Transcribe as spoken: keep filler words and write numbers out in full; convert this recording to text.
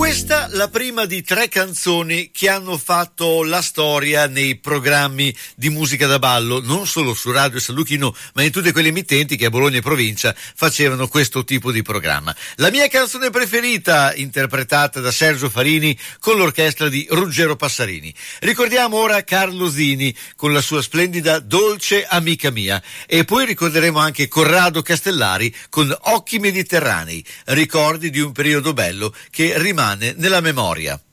Questa la prima di tre canzoni che hanno fatto la storia nei programmi di musica da ballo, non solo su Radio San Luchino, ma in tutte quelle emittenti che a Bologna e provincia facevano questo tipo di programma. La mia canzone preferita, interpretata da Sergio Farini con l'orchestra di Ruggero Passarini. Ricordiamo ora Carlo Zini con la sua splendida Dolce amica mia, e poi ricorderemo anche Corrado Castellari con Occhi mediterranei, ricordi di un periodo bello che rimane nella memoria.